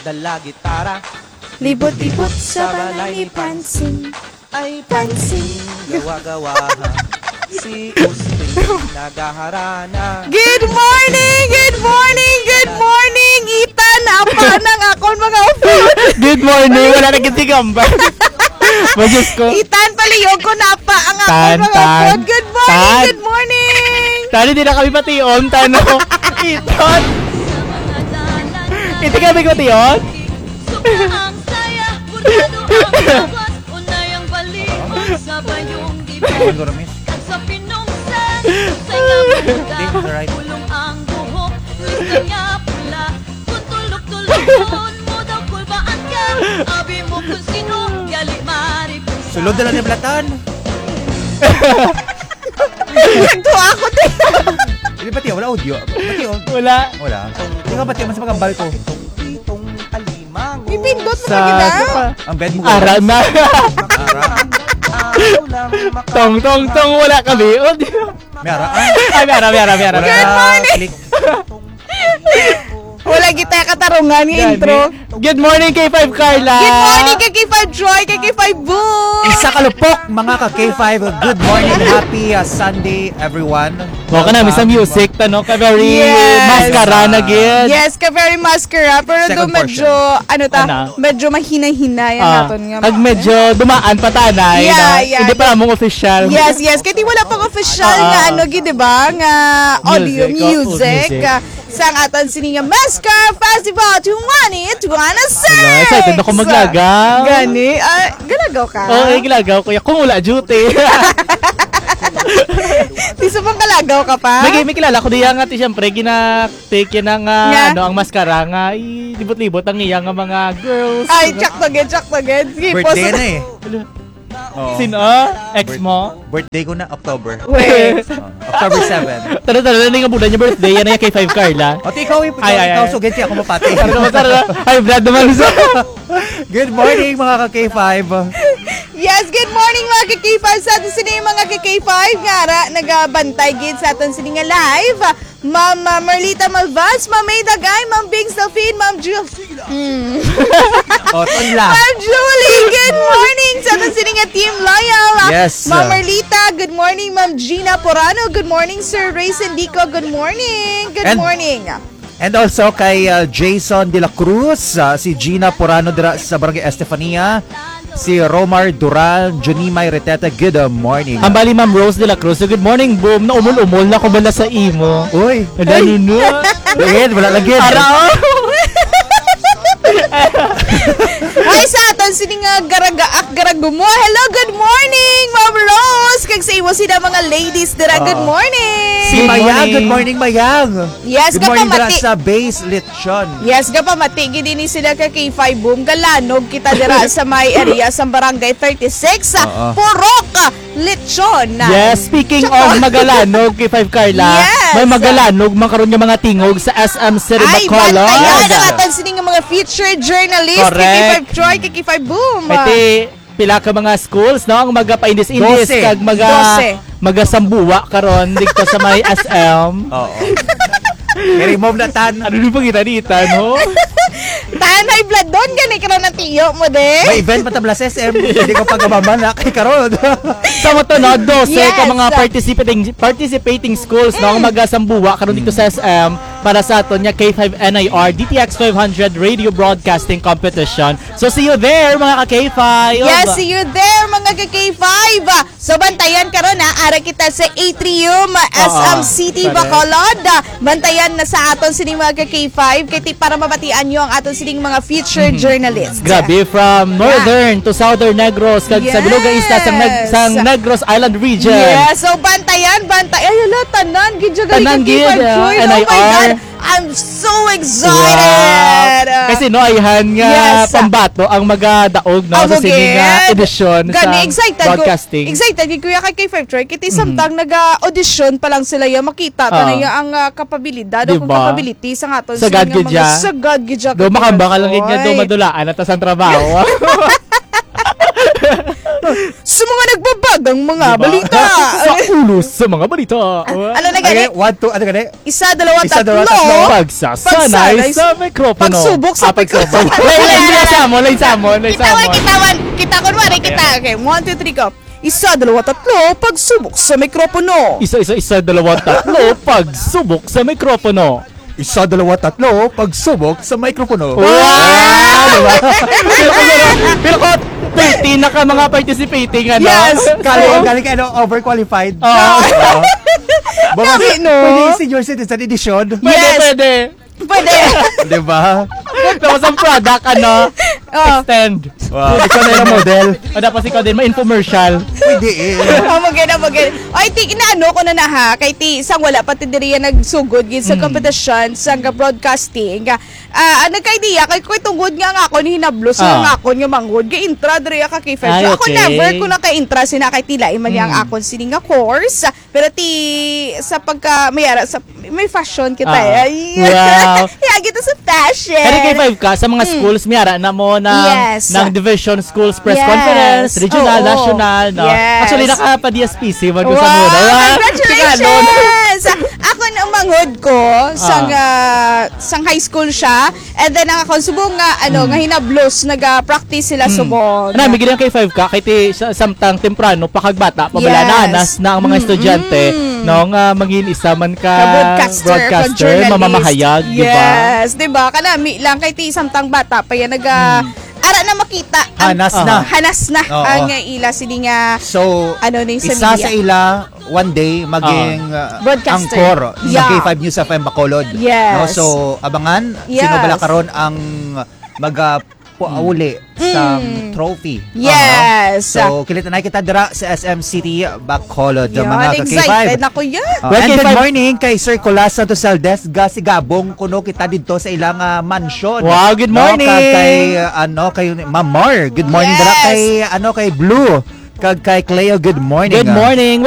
dala gitara. Libot-libot sa balay ni Pansin. Ay Pansin, gawa-gawa. Si Usting nagaharana. Good morning! Good morning! Good morning! Ethan, apa nang akon mga upo. Good morning, wala na kitigamba. Majus ko. Ethan, paliyog ko na pa ang akon Tan, mga tan, upo. Good morning! tan. Good morning! Tali din na kami pation, tano. Iton. Iti kami ko tiyon. Ang saya, punado ang awas, unay ang baliwan, sabay yung gibig. Sa pinungsan, sa ngamuda, pulong ang buhok, lista niya pula, kung tulog-tulog mo daw kulbaan ka, abi mo kung sino, gali maripisa. Sulod na lang yung platan. Ito ako din. Hindi ba tiyo? Wala audio? Ba't tiyo? Wala. Wala. Hindi ka ba tiyo? Mas magambal ko. Itong alimango. Pipindot mo Sa na kita. Ang bed mo. Ara na. Ara. Tong, tong, tong, wala kami. Oh, di- May araan. Ay, meron. Good morning. Click. Wala kita katarungan ng Gani. intro. Good morning, K5 Carla. Good morning kay K5 Joy, kay K5 Boom. Isa kalupok mga ka-K5. Good morning. Happy Sunday everyone. Waka namin sa music, tano ka very Yes. maskara na gid. Yes, ka very mascara. Pero Second doon medyo, ano ta, Ano? medyo mahina-hina yan natin nga. Pag medyo dumaan pa tanay, Yeah, no? yeah. Hindi pa namang official. Yes, kaya di wala pang official nga ano, di ba? Nga audio, Music, music. music. Sa ang aton sininga Mascara Festival 2026. Wala, excited ako maglagaw. Gani? Galagaw ka? Oo, gilagaw ko. Kung wala duty. Di sa pang galagaw ka pa? May kilala ko diya nga, siyempre, gina-take yan ang, Yeah. ang maskara nga, libot-libot ang iya nga mga girls. Ay, check to get. Sige, Birthday post- na eh. Oo. Sino? Ex mo? Birthday ko na October. Wait. October 7. Tara, na nga bulan niya birthday. Yan na yung kay 5 Carla. O, ikaw, Ay. ikaw, sugit siya ako mapati. Tara. Ay, Brad naman sa... Good morning mga ka-K5. Yes, good morning mga ka-K5 sa atin sini mga ka-K5 ngara nagabantay gid sa atin sini nga live. Ma'am Marlita Malvas, Ma'am May Dagay, Ma'am Bing Delphine, Ma'am Julie. O, tonla. Ma'am Julie, good morning sa atin sini nga Team Loyal. Yes. Ma'am Marlita, good morning. Ma'am Gina Porano, good morning. Sir Ray Sendico, good morning. Good And- morning. And also kay Jason De La Cruz, si Gina Porano dira sa Barangay Estefania, si Romar Duran, Junimay Reteta, good morning. Ang bali, Ma'am Rose de la Cruz. So, good morning, boom. Na umul-umul na kumala sa imo. Uy, Wala nuno. lagid, wala lagid. Ara, Hi sa aton sini nga garagumo. Hello, good morning, Ma'am Rose. Kag sa imo sila mga ladies dira, good morning. Si Good Mayang, morning. good morning Mayang. Yes, Good morning dira kapamati. sa Base Lechon. Yes, kapamati gid ni sila kay K5 Boom. Galanog kita dira sa may area sa Barangay 36 sa Oo. Purok Lechon. yes, speaking of Magalanog kay 5 Carla, Yes. may Magalanog, makaroon nga mga tingog sa SM City Ay, Bacolod. bantayan ang aton sini nga mga featured journalist kay Correct. K5 Troy, kay K5 Boom. Iti, pila ka mga schools, no? Ang magpa-indis-indis, 12. kag magasambuwa karon dito sa may SM. Oo. I-remove na tan. Ano yung pagkita-dita, no? Tanay blood doon gani karon ang tiyo mo de. May event patabla sa SM. Hindi ko pagkabamana kay karon. Sa matunod, 12 Yes. ka mga participating schools, no? Ang magasambuwa karon dito sa SM para sa aton nga K5 NIR DTX 500 Radio Broadcasting Competition. So see you there, mga ka-K5. Yes, see you there mga ka-K5. So bantayan karon ha, ara kita sa Atrium SM City correct. Bacolod. Bantayan na sa aton sining mga ka-K5 kay para mabatian nyo ang aton sining mga featured journalists. Grabe, from northern to southern Negros, kag sa Yes. Beluga Isla, sang Negros Island region. Yes, so bantayan. Ay, ala, tanan. Gidyo gali Tanan, ka-K5 gid, Joy. Oh my NIR. God. I'm so excited. Kasi no, ayhan nga Yes. pambato ang magadaog no, sa sining edisyon sa Gani, excited broadcasting. Excited kay Kuya kay K5 Troy. Kiti samtang nag-audition pa lang sila ya makita ta na ya ang kapabilidad o Diba? kung capability sa aton Sa God gid ya. sa God gid ya. Do makambaka lang nga do madulaan at sa trabaho. Sumunga na nagbabagang mga Diba? balita. Sa ulo sa mga balita. Ano na Okay, gani? 1, 2, ano gani? Isa, dalawa, Isa, dalawa, tatlo. tatlo. Pagsasanay sa mikropono. Pagsubok sa mikropono. Lain samon. Kitawan. Kita, kunwari, kita. Okay, 1, 2, 3, go. Isa, dalawa, tatlo, pagsubok sa mikropono. Isa, dalawa, tatlo, pagsubok sa mikropono. Isa, dalawa, tatlo, pagsubok sa microphone. Wow! Diba? Pero ko, 13 na ka mga participating, ano? Yes! Galing ka, overqualified. Oo. Baka, Grabe, no? pwede senior citizen edition. Pwede. Pwede. Diba? Tapos ang product, ano? Oh. Extend. Wow. Ikaw na yung model. O dapat ikaw din, ma-infomercial. Pwede eh. Maganda. Ay, inaano ko na ha. Kay isang wala pati diri yan nagsugod gid sa competition sa broadcasting. Nagka-idea kay ko tungod nga ako ni hinablos nga ako nga manghod kay intra diri ka kay Fred. Ay, Ako okay. never ko na kay intra sina kay tila man yang akon sini nga course. Pero sa pagka mayara sa may fashion kita eh. Wow. Yeah, kita sa fashion. Kaya kay 5 ka, sa mga schools, miyara na mo Yes. ng division schools press Yes. conference, regional, Oo. national, no? Yes. Actually, naka-pa-DSPC, Wow, mag-usap mo na. congratulations! Ako na umanghod ko sang high school siya. And then ang ako subong nga nga hinablos nag-practice sila subong. Ano, migil kay 5 ka, kay ti samtang temprano, pakagbata, pabala Yes. na anas na ang mga estudyante, no, nga maging isa man ka Broadcaster, mamamahayag, di ba? Yes, di ba? Kanami lang kay ti samtang bata pa yan ara na makita. Hanas na. Hanas na Oo. ang ila sini nga So, ano na yung isa sa sa media. ila, one day, maging Broadcaster. angkor Yeah. sa K5 News FM Bacolod. Yes. No? So, abangan, Yes. sino bala karon ang mag-puauli sa trophy. Yes. So, kilita na kita dira sa SM City Bacolod. Yan, Mga excited ka-K5. na ko yan. Well, And K5 good morning kay Sir Colas Santos Saldes si Gabong kuno kita dito sa ilang mansion. Wow, good morning. No, kay kay Ma'am Mar. Good morning Yes. dira kay kay Blue. Kag kay Cleo, good morning. Good morning.